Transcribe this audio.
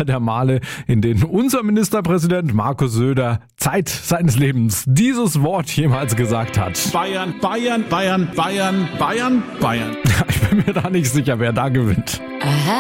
Zahl der Male, in denen unser Ministerpräsident Markus Söder Zeit seines Lebens dieses Wort jemals gesagt hat. Bayern, Bayern, Bayern, Bayern, Bayern, Bayern. Ich bin mir da nicht sicher, wer da gewinnt. Aha.